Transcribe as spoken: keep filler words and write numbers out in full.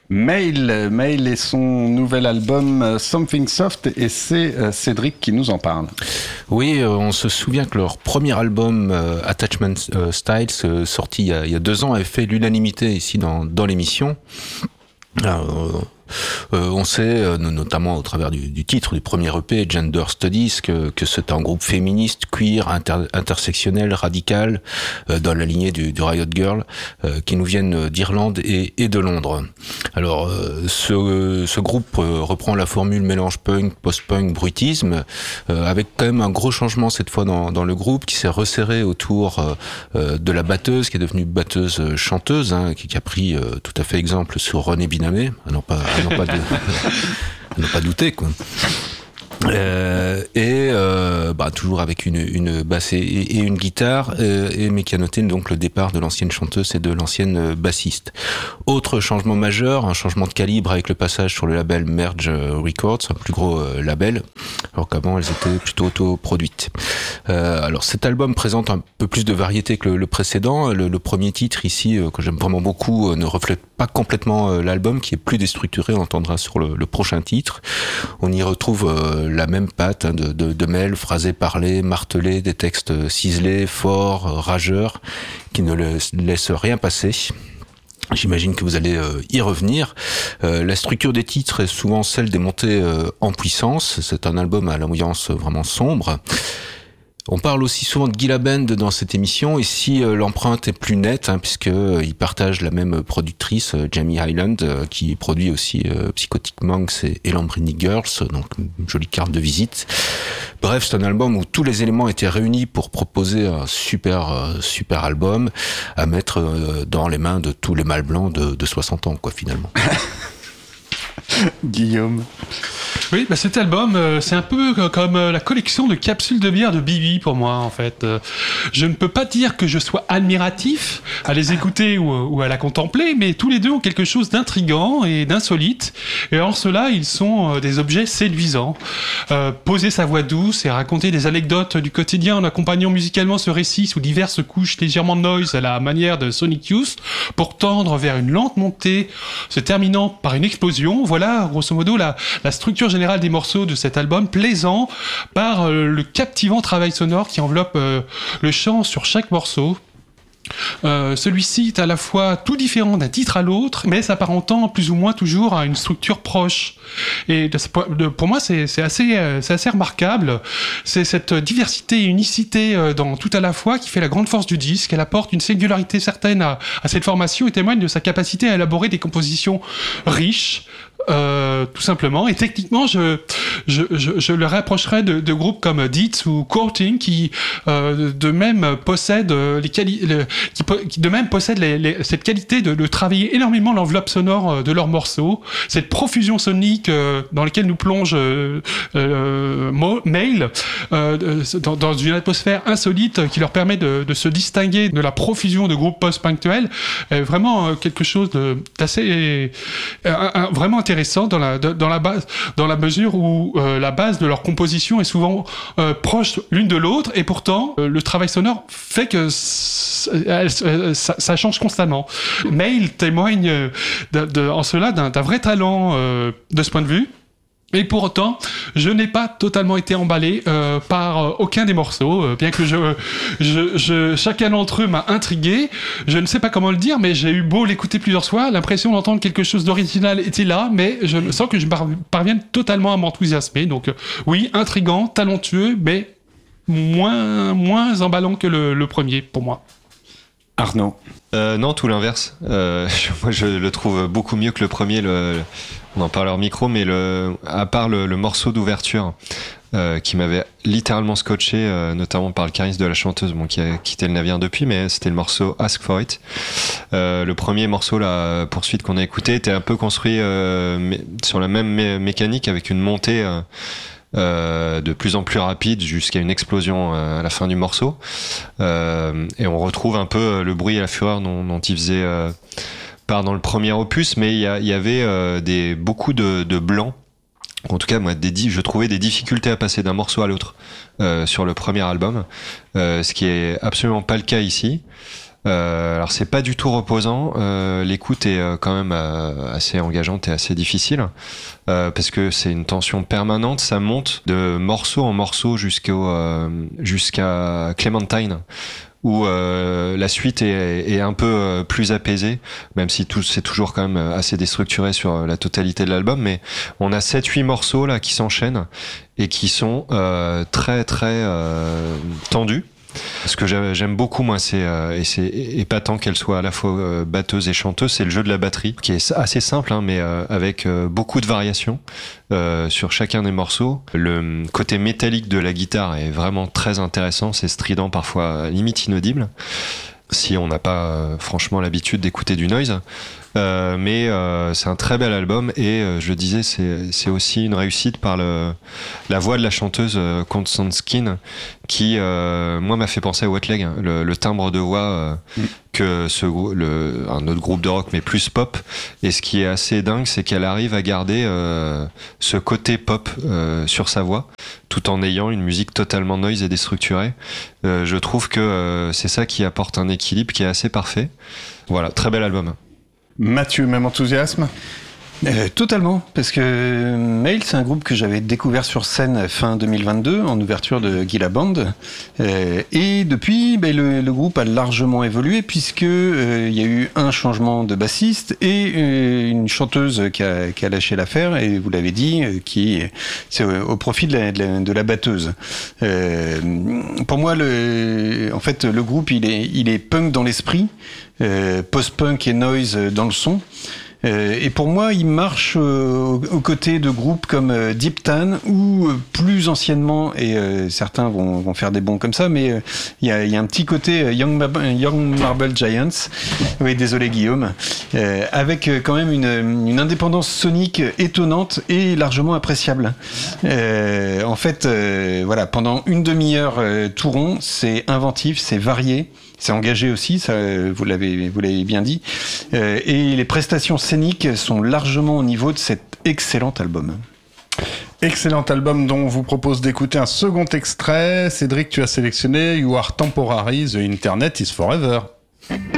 Mail, Mail et son nouvel album Something Soft, et c'est Cédric qui nous en parle. Oui, on se souvient que leur premier album euh, Attachment Styles, euh, sorti il y, a, il y a deux ans, avait fait l'unanimité ici dans, dans l'émission. Alors, Euh, on sait, euh, notamment au travers du, du titre du premier E P, Gender Studies, que, que c'est un groupe féministe, queer, inter, intersectionnel, radical, euh, dans la lignée du, du Riot Girl, euh, qui nous viennent d'Irlande et, et de Londres. Alors, euh, ce, ce groupe euh, reprend la formule mélange punk, post-punk, bruitisme, euh, avec quand même un gros changement cette fois dans, dans le groupe, qui s'est resserré autour euh, de la batteuse, qui est devenue batteuse chanteuse, hein, qui, qui a pris euh, tout à fait exemple sur René Binamé, à non pas à non pas, de, à ne pas douter, quoi. Euh, et euh, bah, toujours avec une, une basse et, et une guitare, euh, et mais qui a noté donc le départ de l'ancienne chanteuse et de l'ancienne bassiste. Autre changement majeur, un changement de calibre avec le passage sur le label Merge Records, un plus gros euh, label, alors qu'avant elles étaient plutôt autoproduites. Euh, alors cet album présente un peu plus de variété que le, le précédent. Le, le premier titre ici, euh, que j'aime vraiment beaucoup, euh, ne reflète pas complètement euh, l'album, qui est plus déstructuré, on l'entendra sur le, le prochain titre. On y retrouve euh, la même patte hein, de, de, de mail, phrasé, parlé, martelé, des textes ciselés, forts, rageurs, qui ne laissent rien passer. J'imagine que vous allez euh, y revenir. Euh, la structure des titres est souvent celle des montées euh, en puissance. C'est un album à l'ambiance vraiment sombre. On parle aussi souvent de Gila Band dans cette émission, ici euh, l'empreinte est plus nette, hein, puisque euh, ils partagent la même productrice, euh, Jamie Hyland, euh, qui produit aussi euh, Psychotic Monks et, et Lambrini Girls, donc une jolie carte de visite. Bref, c'est un album où tous les éléments étaient réunis pour proposer un super euh, super album à mettre euh, dans les mains de tous les mâles blancs de, de soixante ans, quoi, finalement. Guillaume. Oui, bah cet album, euh, c'est un peu comme euh, la collection de capsules de bière de Bibi pour moi, en fait. Euh, je ne peux pas dire que je sois admiratif à les écouter ou, ou à la contempler, mais tous les deux ont quelque chose d'intriguant et d'insolite. Et en cela, ils sont euh, des objets séduisants. Euh, poser sa voix douce et raconter des anecdotes du quotidien en accompagnant musicalement ce récit sous diverses couches légèrement de noise à la manière de Sonic Youth, pour tendre vers une lente montée, se terminant par une explosion. Voilà, grosso modo, la, la structure générale des morceaux de cet album, plaisant par euh, le captivant travail sonore qui enveloppe euh, le chant sur chaque morceau. Euh, celui-ci est à la fois tout différent d'un titre à l'autre, mais s'apparentant plus ou moins toujours à une structure proche. Et de, de, pour moi, c'est, c'est, assez, euh, c'est assez remarquable. C'est cette diversité et unicité euh, dans tout à la fois qui fait la grande force du disque. Elle apporte une singularité certaine à, à cette formation et témoigne de sa capacité à élaborer des compositions riches, Euh, tout simplement. Et techniquement, je, je, je, je le rapprocherais de, de groupes comme Dietz ou Courting qui, euh, de même possèdent les quali- le, qui, qui de même possèdent les, les, cette qualité de, de travailler énormément l'enveloppe sonore de leurs morceaux, cette profusion sonique euh, dans laquelle nous plonge euh, euh, Mail, euh, dans, dans une atmosphère insolite qui leur permet de, de se distinguer de la profusion de groupes post-punctuels, est vraiment euh, quelque chose de, d'assez euh, un, vraiment intéressant dans la, dans la base, dans la mesure où euh, la base de leur composition est souvent euh, proche l'une de l'autre, et pourtant euh, le travail sonore fait que c- c- ça, ça change constamment. Mail témoigne de, de, en cela d'un, d'un vrai talent euh, de ce point de vue. Et pour autant, je n'ai pas totalement été emballé euh, par euh, aucun des morceaux, euh, bien que je, je, je, chacun d'entre eux m'a intrigué. Je ne sais pas comment le dire, mais j'ai eu beau l'écouter plusieurs fois, l'impression d'entendre quelque chose d'original était là, mais je sens que je parviens totalement à m'enthousiasmer. Donc euh, oui, intriguant, talentueux, mais moins, moins emballant que le, le premier pour moi. Arnaud. Euh, non, tout l'inverse. Euh, moi, je le trouve beaucoup mieux que le premier. Le, le, on en parle hors micro, mais le, à part le, le morceau d'ouverture euh, qui m'avait littéralement scotché, euh, notamment par le charisme de la chanteuse, bon, qui a quitté le navire depuis, mais c'était le morceau Ask For It. Euh, le premier morceau, la poursuite qu'on a écouté, était un peu construit euh, sur la même mé- mécanique, avec une montée euh, Euh, de plus en plus rapide jusqu'à une explosion euh, à la fin du morceau, euh, et on retrouve un peu le bruit et la fureur dont, dont il faisait euh, part dans le premier opus, mais il y, a, il y avait euh, des, beaucoup de, de blancs, en tout cas moi des, je trouvais des difficultés à passer d'un morceau à l'autre euh, sur le premier album, euh, ce qui est absolument pas le cas ici. Euh, alors c'est pas du tout reposant. Euh, l'écoute est euh, quand même euh, assez engageante et assez difficile euh, parce que c'est une tension permanente. Ça monte de morceau en morceau jusqu'au euh, jusqu'à Clementine, où euh, la suite est, est un peu euh, plus apaisée, même si tout c'est toujours quand même assez déstructuré sur la totalité de l'album. Mais on a sept huit morceaux là qui s'enchaînent et qui sont euh, très très euh, tendus. Ce que j'aime beaucoup, moi, c'est euh, et c'est épatant qu'elle soit à la fois euh, batteuse et chanteuse, c'est le jeu de la batterie, qui est assez simple, hein, mais euh, avec euh, beaucoup de variations euh, sur chacun des morceaux. Le côté métallique de la guitare est vraiment très intéressant, c'est strident, parfois limite inaudible, si on n'a pas euh, franchement l'habitude d'écouter du noise. Euh, mais euh, c'est un très bel album et euh, je le disais, c'est, c'est aussi une réussite par le, la voix de la chanteuse euh, Constance Skin qui, euh, moi, m'a fait penser à Wet Leg, hein, le, le timbre de voix euh, mm. que ce, le, un autre groupe de rock mais plus pop. Et ce qui est assez dingue, c'est qu'elle arrive à garder euh, ce côté pop euh, sur sa voix, tout en ayant une musique totalement noise et déstructurée. Euh, je trouve que euh, c'est ça qui apporte un équilibre qui est assez parfait. Voilà, très bel album. Mathieu, même enthousiasme? Euh, totalement, parce que Mail, c'est un groupe que j'avais découvert sur scène fin deux mille vingt-deux en ouverture de Gila Band, euh, et depuis, ben, le, le groupe a largement évolué puisque euh, il y a eu un changement de bassiste et euh, une chanteuse qui a, qui a lâché l'affaire, et vous l'avez dit, euh, qui c'est au, au profit de la, de la, de la batteuse. Euh, pour moi, le, en fait, le groupe il est, il est punk dans l'esprit, euh, post-punk et noise dans le son. Euh, et pour moi, il marche euh, aux côtés de groupes comme euh, Deep Tan ou euh, plus anciennement, et euh, certains vont, vont faire des bons comme ça, mais il euh, y, y a un petit côté euh, Young, Mar- Young Marble Giants, oui, désolé Guillaume, euh, avec euh, quand même une, une indépendance sonique étonnante et largement appréciable. Euh, en fait, euh, voilà, pendant une demi-heure euh, tout rond, c'est inventif, c'est varié. C'est engagé aussi, ça, vous l'avez, vous l'avez bien dit. Euh, et les prestations scéniques sont largement au niveau de cet excellent album. Excellent album dont on vous propose d'écouter un second extrait. Cédric, tu as sélectionné You Are Temporary, The Internet is Forever.